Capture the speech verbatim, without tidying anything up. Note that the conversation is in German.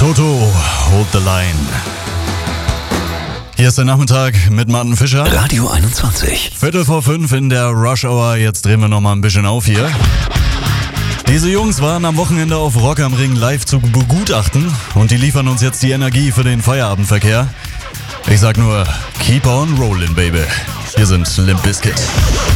Toto, Hold the Line. Hier ist der Nachmittag mit Martin Fischer. Radio einundzwanzig. Viertel vor fünf in der Rush Hour. Jetzt drehen wir nochmal ein bisschen auf hier. Diese Jungs waren am Wochenende auf Rock am Ring live zu begutachten und die liefern uns jetzt die Energie für den Feierabendverkehr. Ich sag nur, keep on rolling, baby. Hier sind Limp Bizkit.